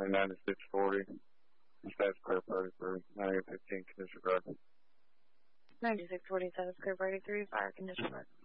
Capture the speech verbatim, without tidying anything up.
ninety-nine to six forty. Status clear for thirty-three. ninety-eight fifteen, condition guard. ninety-six forty, status clear for eighty-three, fire condition guard.